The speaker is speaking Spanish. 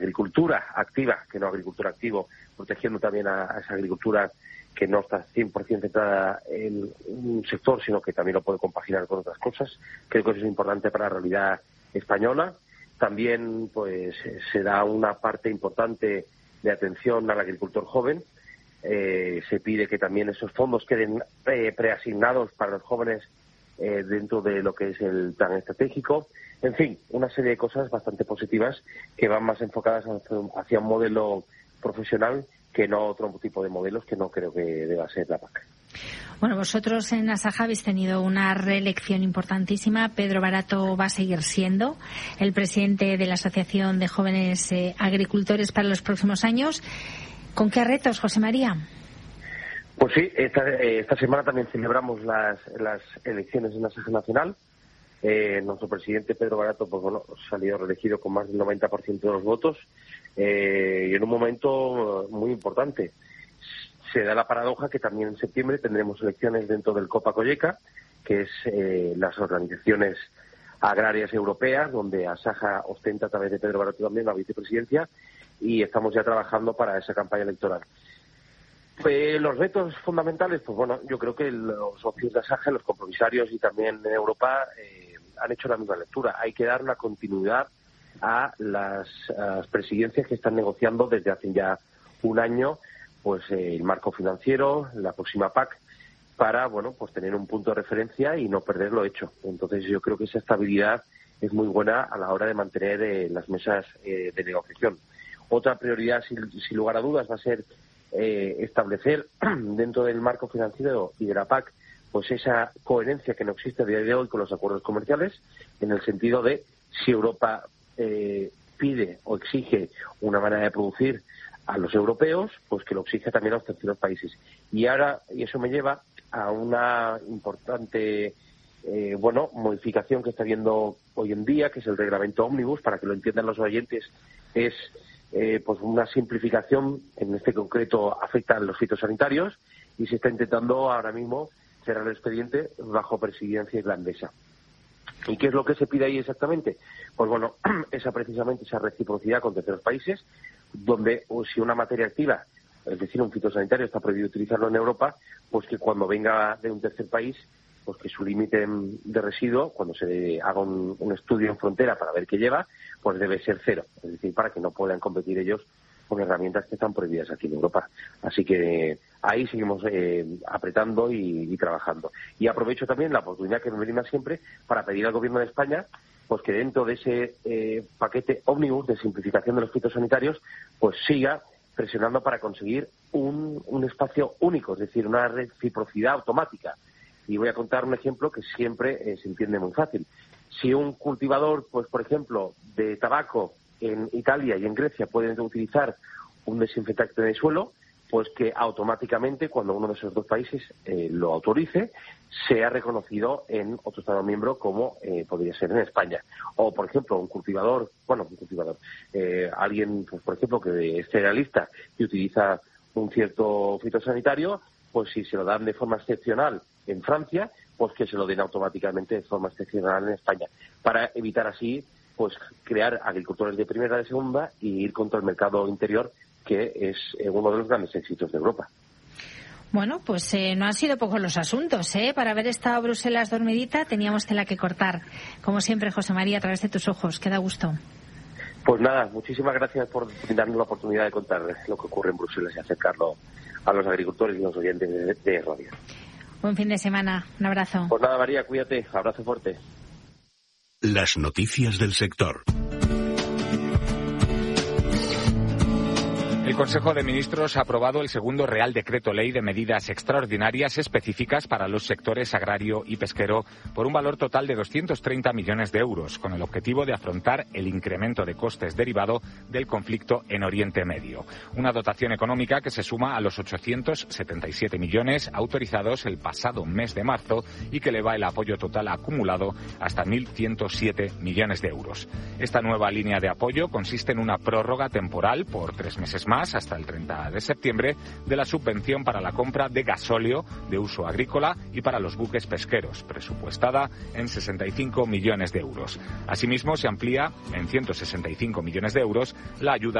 agricultura activa, que no agricultura activo, protegiendo también a esa agricultura que no está 100% centrada en un sector, sino que también lo puede compaginar con otras cosas. Creo que eso es importante para la realidad española. También pues se da una parte importante de atención al agricultor joven. Se pide que también esos fondos queden preasignados para los jóvenes dentro de lo que es el plan estratégico. En fin, una serie de cosas bastante positivas que van más enfocadas hacia un modelo profesional que no otro tipo de modelos, que no creo que deba ser la PAC. Bueno, vosotros en Asaja habéis tenido una reelección importantísima. Pedro Barato va a seguir siendo el presidente de la Asociación de Jóvenes Agricultores para los próximos años. ¿Con qué retos, José María? Pues sí, esta semana también celebramos las elecciones en Asaja Nacional. Nuestro presidente Pedro Barato salió reelegido con más del 90% de los votos y en un momento muy importante. Se da la paradoja que también en septiembre tendremos elecciones dentro del Copa Cogeca, que es las organizaciones agrarias europeas, donde Asaja ostenta a través de Pedro Barato también la vicepresidencia, y estamos ya trabajando para esa campaña electoral. Los retos fundamentales, pues bueno, yo creo que los socios de Asaja, los compromisarios y también en Europa han hecho la misma lectura. Hay que dar una continuidad a las presidencias que están negociando desde hace ya un año, pues el marco financiero, la próxima PAC, para pues tener un punto de referencia y no perder lo hecho. Entonces yo creo que esa estabilidad es muy buena a la hora de mantener las mesas de negociación. Otra prioridad, sin lugar a dudas, va a ser establecer dentro del marco financiero y de la PAC pues esa coherencia que no existe a día de hoy con los acuerdos comerciales, en el sentido de si Europa pide o exige una manera de producir a los europeos, pues que lo exige también a los terceros países. Y eso me lleva a una importante modificación que está habiendo hoy en día, que es el reglamento Ómnibus. Para que lo entiendan los oyentes, es pues una simplificación, en este concreto afecta a los fitosanitarios, y se está intentando ahora mismo cerrar el expediente bajo presidencia irlandesa. ¿Y qué es lo que se pide ahí exactamente? Pues bueno, precisamente esa reciprocidad con terceros países, donde si una materia activa, es decir, un fitosanitario, está prohibido utilizarlo en Europa, pues que cuando venga de un tercer país, pues que su límite de residuo, cuando se haga un estudio en frontera para ver qué lleva, pues debe ser 0. Es decir, para que no puedan competir ellos con herramientas que están prohibidas aquí en Europa. Así que ahí seguimos apretando y trabajando. Y aprovecho también la oportunidad que me brinda siempre para pedir al Gobierno de España pues que dentro de ese paquete ómnibus de simplificación de los fitosanitarios pues siga presionando para conseguir un espacio único, es decir, una reciprocidad automática. Y voy a contar un ejemplo que siempre se entiende muy fácil. Si un cultivador, pues por ejemplo, de tabaco en Italia y en Grecia pueden utilizar un desinfectante de suelo, pues que automáticamente, cuando uno de esos dos países lo autorice, sea reconocido en otro Estado miembro, como podría ser en España. O, por ejemplo, alguien, pues, por ejemplo, que es cerealista y utiliza un cierto fitosanitario, pues si se lo dan de forma excepcional en Francia, pues que se lo den automáticamente de forma excepcional en España, para evitar así pues crear agricultores de primera, de segunda, y ir contra el mercado interior, que es uno de los grandes éxitos de Europa. Bueno, pues no han sido pocos los asuntos, ¿eh? Para haber estado Bruselas dormidita teníamos tela que cortar. Como siempre, José María, a través de tus ojos. Que da gusto. Pues nada, muchísimas gracias por darnos la oportunidad de contar lo que ocurre en Bruselas y acercarlo a los agricultores y los oyentes de radio. Buen fin de semana. Un abrazo. Pues nada, María, cuídate. Abrazo fuerte. Las noticias del sector. El Consejo de Ministros ha aprobado el segundo Real Decreto Ley de medidas extraordinarias específicas para los sectores agrario y pesquero por un valor total de 230 millones de euros, con el objetivo de afrontar el incremento de costes derivado del conflicto en Oriente Medio. Una dotación económica que se suma a los 877 millones autorizados el pasado mes de marzo y que eleva el apoyo total acumulado hasta 1.107 millones de euros. Esta nueva línea de apoyo consiste en una prórroga temporal por 3 meses más más hasta el 30 de septiembre de la subvención para la compra de gasóleo de uso agrícola y para los buques pesqueros, presupuestada en 65 millones de euros. Asimismo, se amplía en 165 millones de euros la ayuda